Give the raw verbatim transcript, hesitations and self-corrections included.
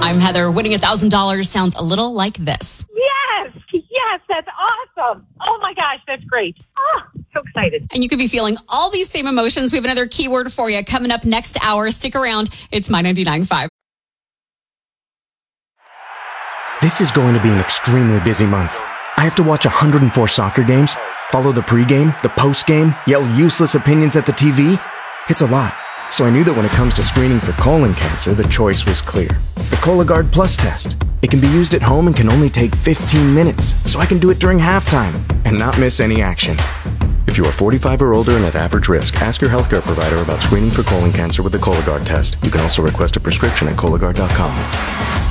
I'm Heather. Winning one thousand dollars sounds a little like this. Yes, yes, that's awesome. Oh my gosh, that's great. Oh, so excited. And you could be feeling all these same emotions. We have another keyword for you coming up next hour. Stick around. It's My ninety-nine point five. This is going to be an extremely busy month. I have to watch one hundred four soccer games, follow the pregame, the postgame, yell useless opinions at the T V. It's a lot. So I knew that when it comes to screening for colon cancer, the choice was clear. The Cologuard Plus test. It can be used at home and can only take fifteen minutes, so I can do it during halftime and not miss any action. If you are forty-five or older and at average risk, ask your healthcare provider about screening for colon cancer with the Cologuard test. You can also request a prescription at Cologuard dot com.